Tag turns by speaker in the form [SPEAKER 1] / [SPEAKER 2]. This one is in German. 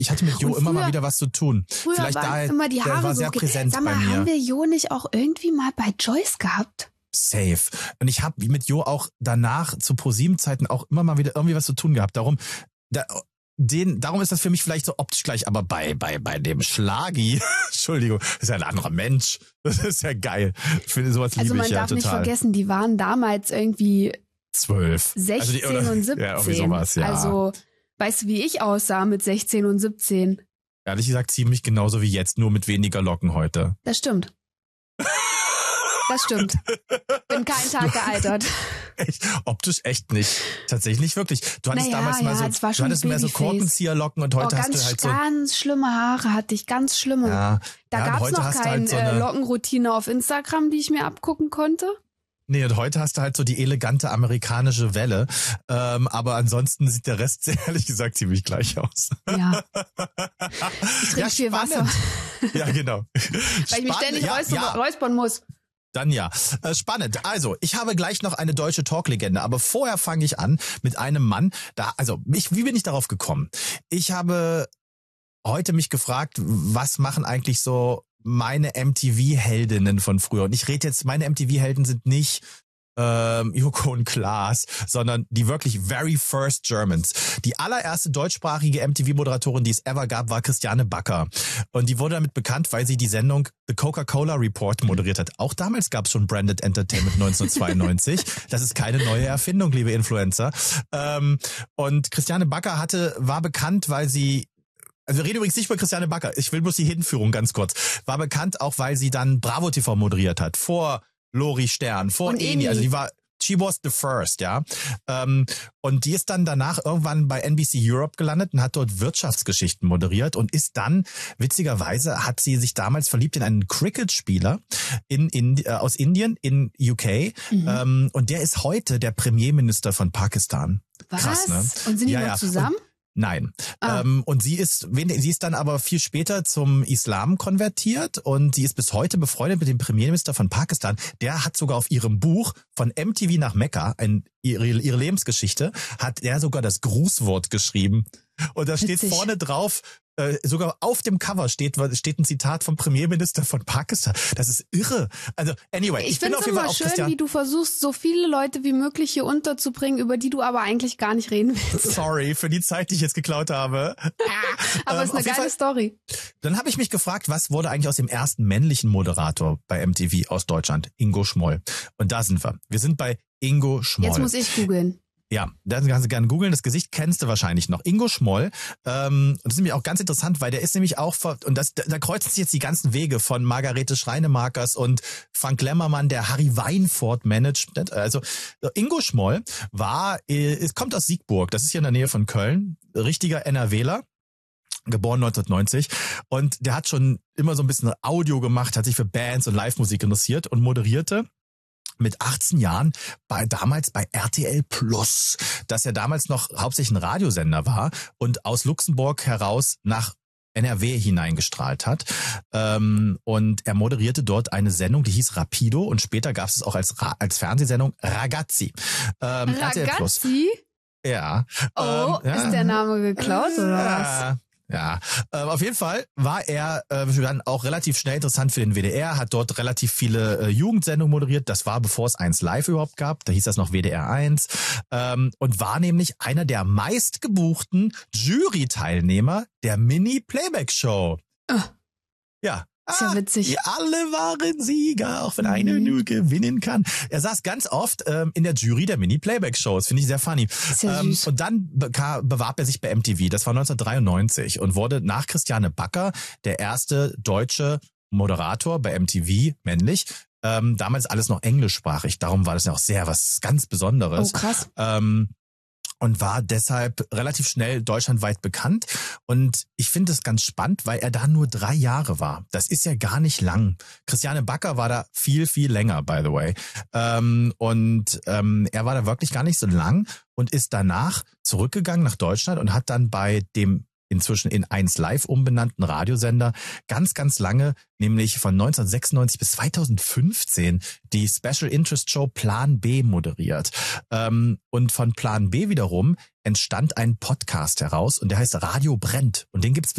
[SPEAKER 1] ich hatte mit Jo immer mal wieder was zu tun.
[SPEAKER 2] Früher
[SPEAKER 1] Vielleicht
[SPEAKER 2] waren
[SPEAKER 1] daher,
[SPEAKER 2] immer die
[SPEAKER 1] der
[SPEAKER 2] Haare
[SPEAKER 1] war
[SPEAKER 2] so
[SPEAKER 1] sehr präsent
[SPEAKER 2] Sag mal,
[SPEAKER 1] bei mir.
[SPEAKER 2] haben wir Jo nicht auch irgendwie mal bei Joyce gehabt?
[SPEAKER 1] Safe. Und ich habe mit Jo auch danach zu ProSieben-Zeiten auch immer mal wieder irgendwie was zu tun gehabt. Darum ist das für mich vielleicht so optisch gleich, aber bei dem Schlagi, Entschuldigung, ist ja ein anderer Mensch. Das ist ja geil. Ich finde, sowas liebe ich ja total.
[SPEAKER 2] Also man darf nicht vergessen, die waren damals irgendwie
[SPEAKER 1] 12.
[SPEAKER 2] 16 und 17.
[SPEAKER 1] Ja, irgendwie sowas, ja.
[SPEAKER 2] Also, weißt du, wie ich aussah mit 16 und 17?
[SPEAKER 1] Ehrlich gesagt, ziemlich genauso wie jetzt, nur mit weniger Locken heute.
[SPEAKER 2] Das stimmt. Das stimmt. Bin keinen Tag gealtert.
[SPEAKER 1] Optisch echt nicht. Tatsächlich wirklich. Du hattest damals mal so,
[SPEAKER 2] du hattest
[SPEAKER 1] mehr so Korkenzieherlocken und heute hast du halt so
[SPEAKER 2] ganz schlimme Haare hatte ich, ganz schlimme.
[SPEAKER 1] Ja,
[SPEAKER 2] da gab's noch keine halt Lockenroutine auf Instagram, die ich mir abgucken konnte.
[SPEAKER 1] Nee, und heute hast du halt so die elegante amerikanische Welle. Aber ansonsten sieht der Rest, ehrlich gesagt, ziemlich gleich aus.
[SPEAKER 2] Ja. Ich trinke viel Wasser.
[SPEAKER 1] Ja, genau.
[SPEAKER 2] Weil ich mich ständig räuspern muss.
[SPEAKER 1] Dann ja. Spannend. Also, ich habe gleich noch eine deutsche Talklegende, aber vorher fange ich an mit einem Mann. Wie bin ich darauf gekommen? Ich habe heute mich gefragt, was machen eigentlich so meine MTV-Heldinnen von früher? Und ich rede jetzt, meine MTV-Helden sind nicht Joko und Klaas, sondern die wirklich very first Germans. Die allererste deutschsprachige MTV-Moderatorin, die es ever gab, war Christiane Backer. Und die wurde damit bekannt, weil sie die Sendung The Coca-Cola Report moderiert hat. Auch damals gab es schon Branded Entertainment 1992. Das ist keine neue Erfindung, liebe Influencer. Und Christiane Backer war bekannt, weil sie wir reden übrigens nicht über Christiane Backer. Ich will bloß die Hinführung ganz kurz. War bekannt auch, weil sie dann Bravo TV moderiert hat. Vor Lori Stern, vor Eni. Also she was the first, ja. Und die ist dann danach irgendwann bei NBC Europe gelandet und hat dort Wirtschaftsgeschichten moderiert und ist dann, witzigerweise, hat sie sich damals verliebt in einen Cricket-Spieler aus Indien, in UK. Und der ist heute der Premierminister von Pakistan.
[SPEAKER 2] Was?
[SPEAKER 1] Krass, ne?
[SPEAKER 2] Und sind die noch zusammen?
[SPEAKER 1] Nein. Und sie ist dann aber viel später zum Islam konvertiert und sie ist bis heute befreundet mit dem Premierminister von Pakistan. Der hat sogar auf ihrem Buch von MTV nach Mekka, ihre Lebensgeschichte, hat er sogar das Grußwort geschrieben. Und da steht vorne drauf, sogar auf dem Cover steht ein Zitat vom Premierminister von Pakistan. Das ist irre. Also anyway, ich bin auf jeden Fall auch
[SPEAKER 2] schön, wie du versuchst, so viele Leute wie möglich hier unterzubringen, über die du aber eigentlich gar nicht reden willst.
[SPEAKER 1] Sorry für die Zeit, die ich jetzt geklaut habe.
[SPEAKER 2] Aber es ist eine geile Story.
[SPEAKER 1] Dann habe ich mich gefragt, was wurde eigentlich aus dem ersten männlichen Moderator bei MTV aus Deutschland? Ingo Schmoll. Und da sind wir. Wir sind bei Ingo Schmoll.
[SPEAKER 2] Jetzt muss ich googeln.
[SPEAKER 1] Ja, das kannst du gerne googeln. Das Gesicht kennst du wahrscheinlich noch. Ingo Schmoll. Und das ist nämlich auch ganz interessant, weil der ist nämlich auch, da kreuzen sich jetzt die ganzen Wege von Margarete Schreinemakers und Frank Lemmermann, der Harry Weinfurt managt. Also Ingo Schmoll kommt aus Siegburg. Das ist hier in der Nähe von Köln. Richtiger NRWler. Geboren 1990 und der hat schon immer so ein bisschen Audio gemacht, hat sich für Bands und Live-Musik interessiert und moderierte mit 18 Jahren damals bei RTL Plus, dass er damals noch hauptsächlich ein Radiosender war und aus Luxemburg heraus nach NRW hineingestrahlt hat. Und er moderierte dort eine Sendung, die hieß Rapido und später gab es auch als Fernsehsendung Ragazzi. RTL Plus. Ja.
[SPEAKER 2] Oh, ist der Name geklaut oder was?
[SPEAKER 1] Ja, auf jeden Fall war er dann auch relativ schnell interessant für den WDR, hat dort relativ viele Jugendsendungen moderiert. Das war, bevor es 1 Live überhaupt gab. Da hieß das noch WDR 1 und war nämlich einer der meistgebuchten Jury-Teilnehmer der Mini-Playback-Show. Ja.
[SPEAKER 2] Ist ja witzig.
[SPEAKER 1] Alle waren Sieger, auch wenn einer nur gewinnen kann. Er saß ganz oft in der Jury der Mini-Playback-Shows. Finde ich sehr funny.
[SPEAKER 2] Sehr süß.
[SPEAKER 1] Und dann bewarb er sich bei MTV. Das war 1993 und wurde nach Christiane Backer der erste deutsche Moderator bei MTV, männlich. Damals alles noch englischsprachig. Darum war das ja auch was ganz Besonderes.
[SPEAKER 2] Oh, krass.
[SPEAKER 1] Und war deshalb relativ schnell deutschlandweit bekannt. Und ich finde es ganz spannend, weil er da nur 3 Jahre war. Das ist ja gar nicht lang. Christiane Backer war da viel, viel länger, by the way. Er war da wirklich gar nicht so lang und ist danach zurückgegangen nach Deutschland und hat dann bei dem inzwischen in 1 Live umbenannten Radiosender ganz, ganz lange, nämlich von 1996 bis 2015, die Special Interest Show Plan B moderiert. Und von Plan B wiederum entstand ein Podcast heraus und der heißt Radio Brennt und den gibt's